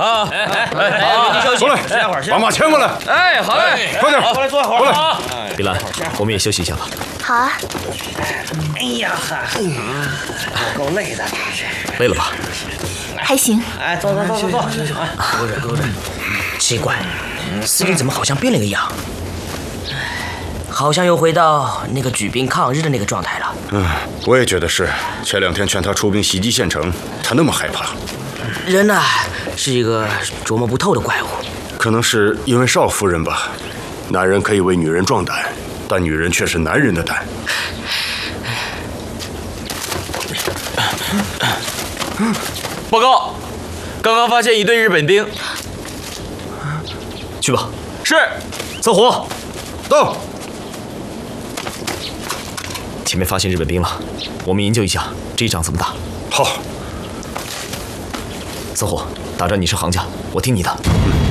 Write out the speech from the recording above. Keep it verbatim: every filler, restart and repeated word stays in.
好，哎哎哎，你休息， 过来，把马牵过来。 哎，好嘞， 快点， 过来坐会儿。 过来， 碧兰，我们也休息一下吧。 好啊。 哎呀哈，够累的，真是。 累了吧？ 还行。 哎，坐坐坐坐坐， 勾着勾着。奇怪，司令怎么好像变了个样？好像又回到那个举兵抗日的那个状态了。 嗯，我也觉得是。前两天劝他出兵袭击县城，他那么害怕。 人呐、啊，是一个琢磨不透的怪物。 可能是因为少夫人吧。男人可以为女人壮胆，但女人却是男人的胆。 报告，刚刚发现一队日本兵。去吧。 是。 走火。 到。 前面发现日本兵了，我们营救一下。这一仗怎么打？ 好。 走火，打仗你是行家，我听你的。 嗯